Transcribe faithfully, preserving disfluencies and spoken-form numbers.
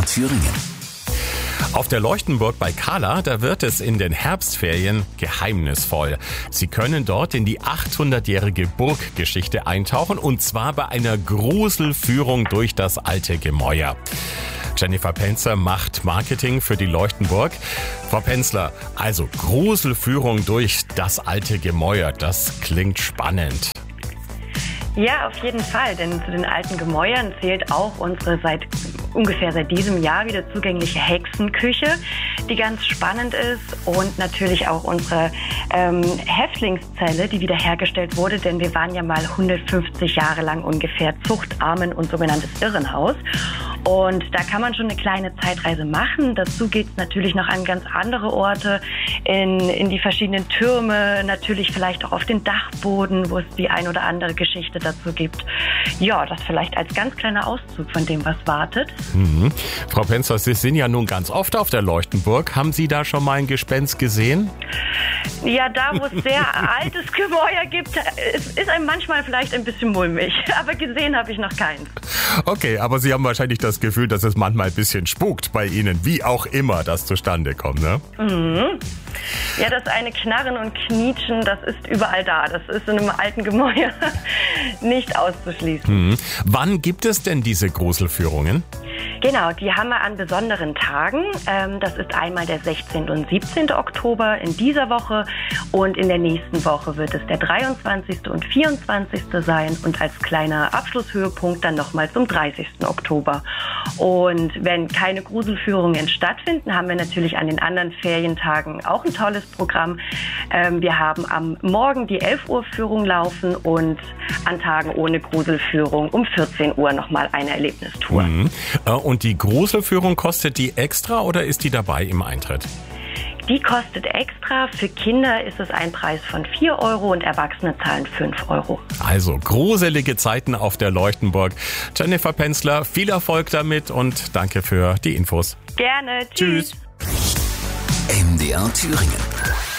R Thüringen. Auf der Leuchtenburg bei Kahla, da wird es in den Herbstferien geheimnisvoll. Sie können dort in die achthundertjährige Burggeschichte eintauchen und zwar bei einer Gruselführung durch das alte Gemäuer. Jennifer Penzler macht Marketing für die Leuchtenburg. Frau Penzler, also Gruselführung durch das alte Gemäuer, das klingt spannend. Ja, auf jeden Fall, denn zu den alten Gemäuern zählt auch unsere seit ungefähr seit diesem Jahr wieder zugängliche Hexenküche, die ganz spannend ist, und natürlich auch unsere ähm, Häftlingszelle, die wiederhergestellt wurde, denn wir waren ja mal hundertfünfzig Jahre lang ungefähr Zuchtarmen und sogenanntes Irrenhaus. Und da kann man schon eine kleine Zeitreise machen. Dazu geht es natürlich noch an ganz andere Orte, in, in die verschiedenen Türme, natürlich vielleicht auch auf den Dachboden, wo es die ein oder andere Geschichte dazu gibt. Ja, das vielleicht als ganz kleiner Auszug von dem, was wartet. Mhm. Frau Penzler, Sie sind ja nun ganz oft auf der Leuchtenburg. Haben Sie da schon mal ein Gespenst gesehen? Ja, da wo es sehr altes Gemäuer gibt, ist, ist einem manchmal vielleicht ein bisschen mulmig. Aber gesehen habe ich noch keins. Okay, aber Sie haben wahrscheinlich das Gefühl, dass es manchmal ein bisschen spukt bei Ihnen, wie auch immer das zustande kommt, ne? Mhm. Ja, das eine Knarren und Knietschen, das ist überall da. Das ist in einem alten Gemäuer nicht auszuschließen. Mhm. Wann gibt es denn diese Gruselführungen? Genau, die haben wir an besonderen Tagen. Das ist einmal der sechzehnte und siebzehnte Oktober in dieser Woche, und in der nächsten Woche wird es der dreiundzwanzigste und vierundzwanzigste sein und als kleiner Abschlusshöhepunkt dann nochmal zum dreißigsten Oktober. Und wenn keine Gruselführungen stattfinden, haben wir natürlich an den anderen Ferientagen auch ein tolles Programm. Wir haben am Morgen die elf Uhr Führung laufen und an Tagen ohne Gruselführung um vierzehn Uhr nochmal eine Erlebnistour. Mhm. Und die Gruselführung, kostet die extra oder ist die dabei im Eintritt? Die kostet extra. Für Kinder ist es ein Preis von vier Euro und Erwachsene zahlen fünf Euro. Also gruselige Zeiten auf der Leuchtenburg. Jennifer Penzler, viel Erfolg damit und danke für die Infos. Gerne. Tschüss. Tschüss. M D R Thüringen.